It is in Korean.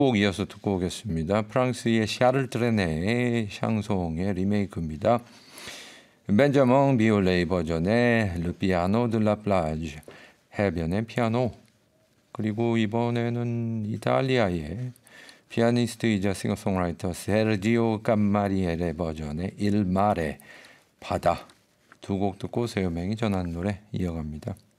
곡 이어서 듣고 오겠습니다. 프랑스의 샤를 트레네의 샹송의 리메이크입니다. 벤자몽 비올레이 버전의 Le Piano de la Plage, 해변의 피아노. 그리고 이번에는 이탈리아의 피아니스트이자 싱어송라이터 세르지오 깜마리엘의 버전의 Il Mare, 바다. 두 곡 듣고 세요맹이 전한 노래 이어갑니다.